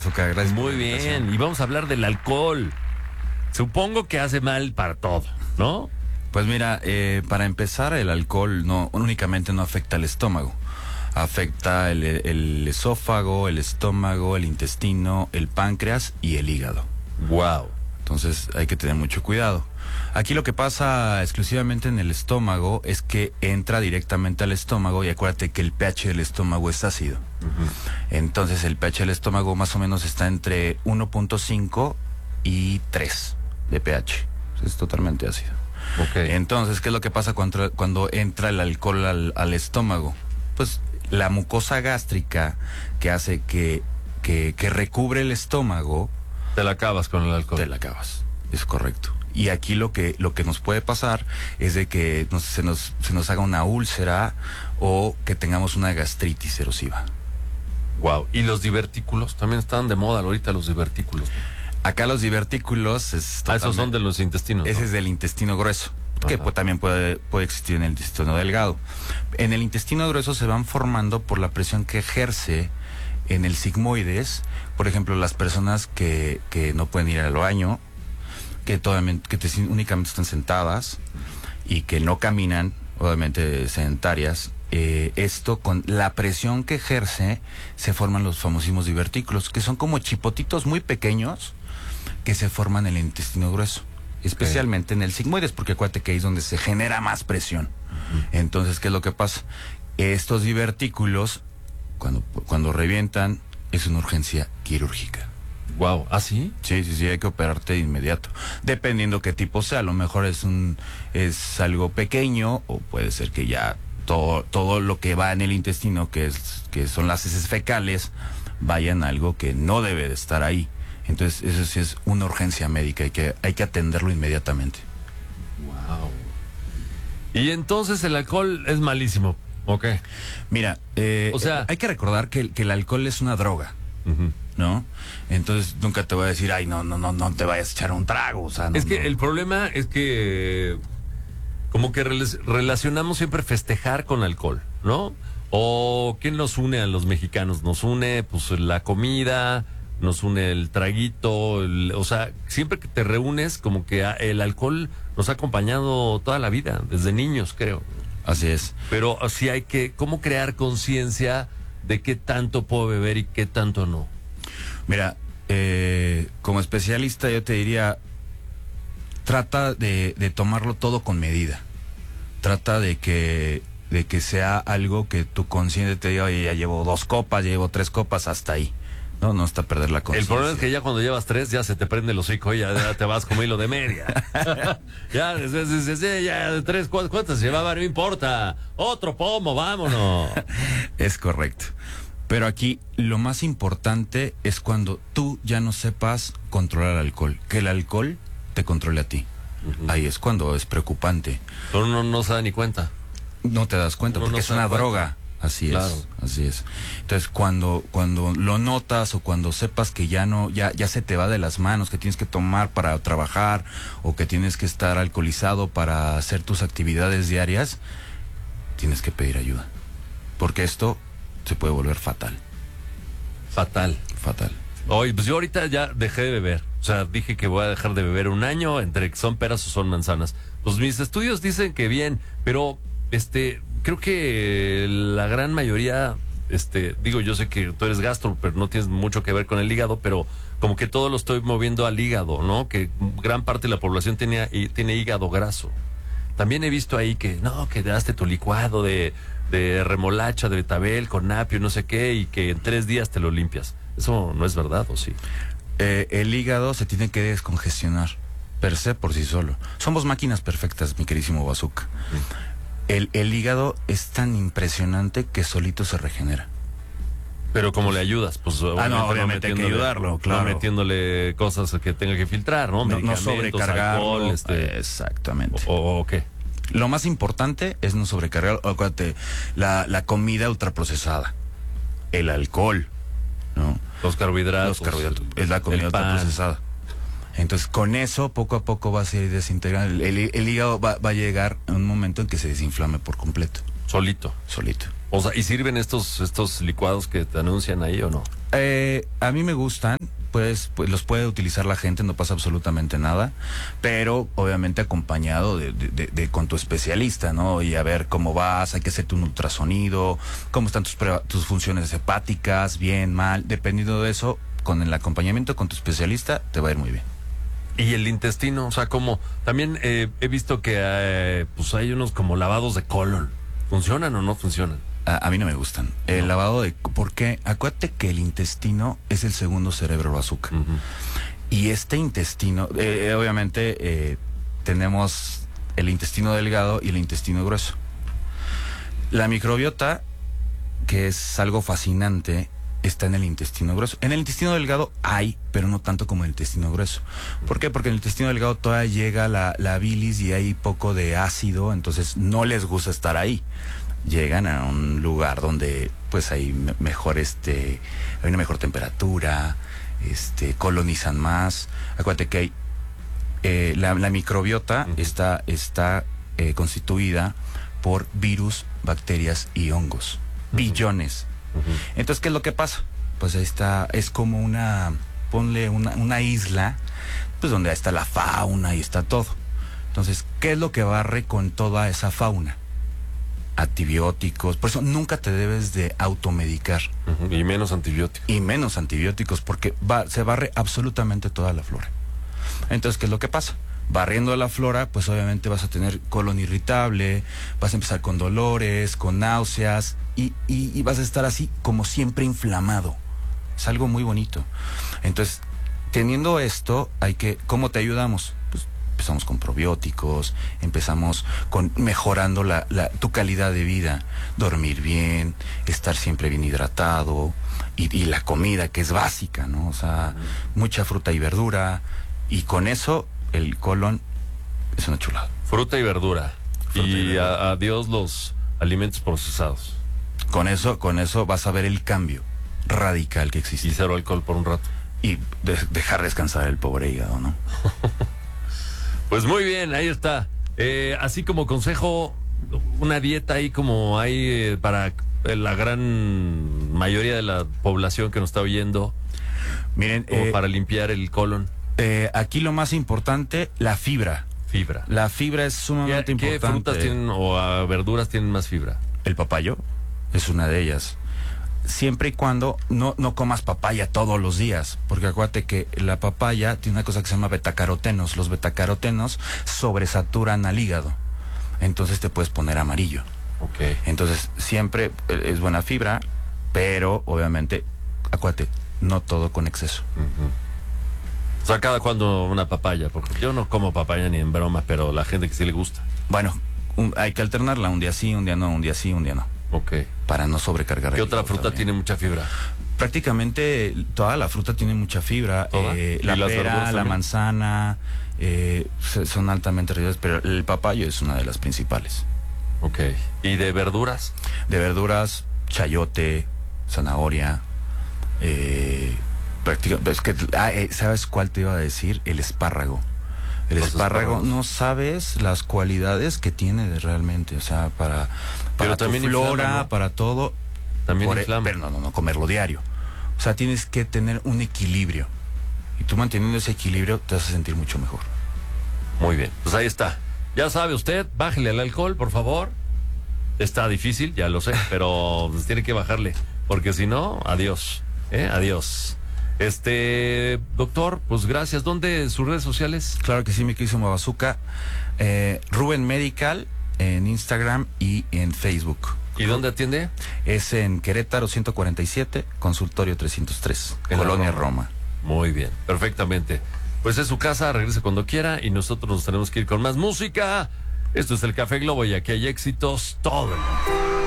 Bazooka. Gracias. Muy bien, y vamos a hablar del alcohol. Supongo que hace mal para todo, ¿no? Pues mira, para empezar, el alcohol no únicamente no afecta al estómago. Afecta el esófago, el estómago, el intestino, el páncreas y el hígado. Wow. Entonces hay que tener mucho cuidado. Aquí lo que pasa exclusivamente en el estómago es que entra directamente al estómago y acuérdate que el pH del estómago es ácido. Entonces el pH del estómago más o menos está entre 1.5 y 3 de pH. Es totalmente ácido. Okay. Entonces, ¿qué es lo que pasa cuando entra el alcohol al estómago? Pues la mucosa gástrica que hace que recubre el estómago. Te la acabas con el alcohol. Te la acabas, es correcto. Y aquí lo que nos puede pasar es de que se nos haga una úlcera o que tengamos una gastritis erosiva. Wow. ¿Y los divertículos? También están de moda ahorita los divertículos. Acá los divertículos esos son de los intestinos, ¿no? Ese es del intestino grueso, que también puede existir en el intestino delgado. En el intestino grueso se van formando por la presión que ejerce en el sigmoides. Por ejemplo, las personas que no pueden ir al baño, que únicamente están sentadas y que no caminan, obviamente sedentarias. Esto con la presión que ejerce se forman los famosísimos divertículos, que son como chipotitos muy pequeños que se forman en el intestino grueso, especialmente en el sigmoides, porque acuérdate que ahí es donde se genera más presión. Entonces, ¿qué es lo que pasa? Estos divertículos, cuando revientan, es una urgencia quirúrgica. Wow, ¿ah, sí? Sí, hay que operarte de inmediato. Dependiendo qué tipo sea, a lo mejor es algo pequeño, o puede ser que ya todo lo que va en el intestino, que son las heces fecales, vayan a algo que no debe de estar ahí. Entonces, eso sí es una urgencia médica, hay que atenderlo inmediatamente. Wow. Y entonces el alcohol es malísimo, ¿ok? Mira, o sea, hay que recordar que el alcohol es una droga, ¿no? Entonces, nunca te voy a decir, ay, no te vayas a echar un trago, o sea, el problema es que como que relacionamos siempre festejar con alcohol, ¿no? O ¿qué nos une a los mexicanos? Nos une, pues, la comida, nos une el traguito, o sea, siempre que te reúnes, como que el alcohol nos ha acompañado toda la vida, desde niños, creo. Así es. Pero sí hay que, ¿cómo crear conciencia de qué tanto puedo beber y qué tanto no? Mira, como especialista yo te diría, trata de tomarlo todo con medida. Trata de que sea algo que tu consciente te diga, oye, ya llevo 2 copas, ya llevo 3 copas, hasta ahí. No hasta perder la conciencia. El problema es que ya cuando llevas 3 ya se te prende el hocico y ya te vas como hilo de media. ya de 3, ¿cuántas llevaba? No importa. Otro pomo, vámonos. Es correcto. Pero aquí lo más importante es cuando tú ya no sepas controlar el alcohol, que el alcohol te controle a ti. Ahí es cuando es preocupante. Pero uno no se da ni cuenta. No te das cuenta, porque es una droga. Así es. Entonces, cuando lo notas o cuando sepas que ya se te va de las manos, que tienes que tomar para trabajar o que tienes que estar alcoholizado para hacer tus actividades diarias, tienes que pedir ayuda. Porque esto se puede volver fatal. Fatal. Oye, pues yo ahorita ya dejé de beber. O sea, dije que voy a dejar de beber 1 año, entre que son peras o son manzanas. Pues mis estudios dicen que bien, pero creo que la gran mayoría, yo sé que tú eres gastro, pero no tienes mucho que ver con el hígado, pero como que todo lo estoy moviendo al hígado, ¿no? Que gran parte de la población tiene hígado graso. También he visto ahí que daste tu licuado de remolacha, de betabel, con apio, no sé qué, y que en 3 días te lo limpias. ¿Eso no es verdad o sí? El hígado se tiene que descongestionar, per se, por sí solo. Somos máquinas perfectas, mi queridísimo Bazooka. El hígado es tan impresionante que solito se regenera. Pero ¿cómo le ayudas? Pues obviamente hay que ayudarlo, claro. No metiéndole cosas que tenga que filtrar, ¿no? No sobrecargarlo. Alcohol, exactamente. ¿O qué? Lo más importante es no sobrecargar, acuérdate, la comida ultraprocesada, el alcohol, ¿no? Los carbohidratos. Es la comida ultraprocesada. Entonces, con eso, poco a poco va a ir desintegrando. El hígado va a llegar a un momento en que se desinflame por completo. Solito. O sea, ¿y sirven estos licuados que te anuncian ahí o no? A mí me gustan, pues los puede utilizar la gente, no pasa absolutamente nada, pero obviamente acompañado de con tu especialista, ¿no? Y a ver cómo vas, hay que hacerte un ultrasonido, cómo están tus funciones hepáticas, bien, mal, dependiendo de eso, con el acompañamiento con tu especialista, te va a ir muy bien. Y el intestino, o sea, como también he visto que pues hay unos como lavados de colon. ¿Funcionan o no funcionan? A mí no me gustan. El lavado de... Porque acuérdate que el intestino es el segundo cerebro bazooka. Y este intestino, obviamente, tenemos el intestino delgado y el intestino grueso. La microbiota, que es algo fascinante, está en el intestino grueso. En el intestino delgado hay, pero no tanto como en el intestino grueso. ¿Por qué? Porque en el intestino delgado todavía llega la bilis y hay poco de ácido, entonces no les gusta estar ahí. Llegan a un lugar donde pues hay mejor hay una mejor temperatura, colonizan más. Acuérdate que hay la microbiota está constituida por virus, bacterias y hongos. Billones. Entonces, ¿qué es lo que pasa? Pues ahí está, es como ponle una isla, pues donde está la fauna y está todo. Entonces, ¿qué es lo que barre con toda esa fauna? Antibióticos, por eso nunca te debes de automedicar. Y menos antibióticos. Y menos antibióticos, porque se barre absolutamente toda la flora. Entonces, ¿qué es lo que pasa? Barriendo la flora, pues obviamente vas a tener colon irritable, vas a empezar con dolores, con náuseas, y vas a estar así como siempre inflamado. Es algo muy bonito. Entonces, teniendo esto, ¿cómo te ayudamos? Pues empezamos con probióticos, empezamos con mejorando tu calidad de vida, dormir bien, estar siempre bien hidratado, y la comida que es básica, ¿no? O sea, mucha fruta y verdura, y con eso el colon es una chulada. Fruta y verdura. Adiós los alimentos procesados. Con eso vas a ver el cambio radical que existe. Y cero alcohol por un rato. Y dejar descansar el pobre hígado, ¿no? Pues muy bien, ahí está. Así como consejo, una dieta ahí como hay para la gran mayoría de la población que nos está oyendo. Miren, para limpiar el colon. Aquí lo más importante, la fibra. Fibra. La fibra es sumamente importante. ¿Qué frutas tienen o verduras tienen más fibra? El papayo es una de ellas. Siempre y cuando no comas papaya todos los días, porque acuérdate que la papaya tiene una cosa que se llama betacarotenos. Los betacarotenos sobresaturan al hígado, entonces te puedes poner amarillo. Okay. Entonces siempre es buena fibra, pero obviamente, acuérdate, no todo con exceso. O sea, cada cuando una papaya, porque yo no como papaya ni en broma, pero la gente que sí le gusta. Bueno, hay que alternarla, un día sí, un día no, un día sí, un día no. Ok. Para no sobrecargar. ¿Qué otra fruta tiene mucha fibra? Prácticamente toda la fruta tiene mucha fibra. La pera, la manzana, son altamente ricas, pero el papayo es una de las principales. Ok. ¿Y de verduras? De verduras, chayote, zanahoria, es que, ¿sabes cuál te iba a decir? El espárrago. El espárrago, no sabes las cualidades que tiene realmente, o sea, para tu flora, inflama, ¿no? Para todo. También inflama. Pero no comerlo diario. O sea, tienes que tener un equilibrio. Y tú manteniendo ese equilibrio te vas a sentir mucho mejor. Muy bien, pues ahí está. Ya sabe usted, bájele al alcohol, por favor. Está difícil, ya lo sé, pero pues tiene que bajarle, porque si no, adiós. Adiós. Doctor, pues gracias. ¿Dónde sus redes sociales? Claro que sí, mi querido Bazooka. Ruben Medical en Instagram y en Facebook. ¿Y dónde atiende? Es en Querétaro 147, consultorio 303, Colonia Roma. Muy bien, perfectamente. Pues es su casa, regrese cuando quiera y nosotros nos tenemos que ir con más música. Esto es el Café Globo y aquí hay éxitos todo el mundo.